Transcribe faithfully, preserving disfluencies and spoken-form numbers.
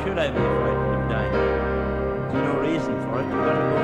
should I be frightened of dying? There's no reason for it. You've got to